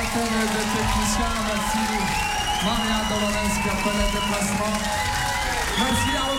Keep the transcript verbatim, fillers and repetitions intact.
opérateurs et de techniciens. Merci Maria Dolores qui a fait le déplacement. Merci à